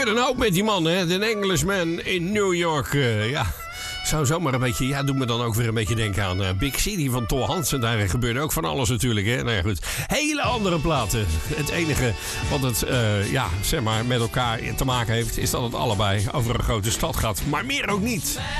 gebeurde een hoop met die man, hè? The Englishman in New York. Ja, zou zomaar een beetje... Ja, doet me dan ook weer een beetje denken aan Big City van Thor Hansen. Daar gebeurde ook van alles natuurlijk, hè? Nou ja, goed. Hele andere platen. Het enige wat het, zeg maar, met elkaar te maken heeft... is dat het allebei over een grote stad gaat. Maar meer ook niet.